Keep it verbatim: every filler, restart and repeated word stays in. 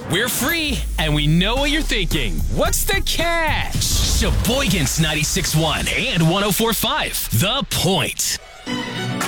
We're free, and we know what you're thinking. What's the catch? Sheboygan's ninety-six point one and one oh four point five. The Point.